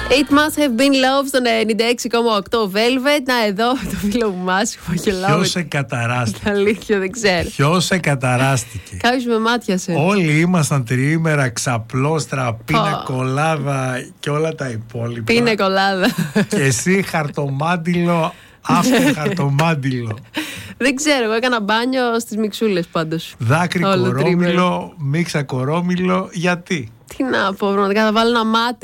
It must have been love στον 96,8 Velvet. Να, εδώ το φίλο μου Μάσιμο γελάω. Ποιος σε καταράστηκε? Αλήθεια, δεν ξέρω. Ποιος σε καταράστηκε? Κάποιος με μάτιασε. Όλοι ήμασταν τριήμερα, ξαπλώστρα, πίνακολάδα και όλα τα υπόλοιπα. Πίνακολάδα. Και εσύ χαρτομάντιλο, αυτοχαρτομάντιλο. Δεν ξέρω, εγώ έκανα μπάνιο στις μιξούλες πάντως. Δάκρυ κορόμιλο, μίξα κορόμιλο, γιατί? Τι να πω, πραγματικά θα βάλω ένα μάτι